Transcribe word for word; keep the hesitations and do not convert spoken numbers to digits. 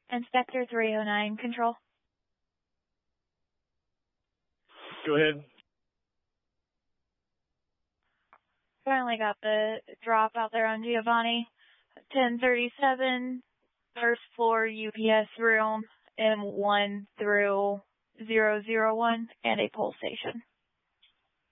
Inspector three oh nine, control. Go ahead. Finally got the drop out there on Giovanni. ten thirty-seven, first floor U P S room, M one through zero zero one, and a pole station.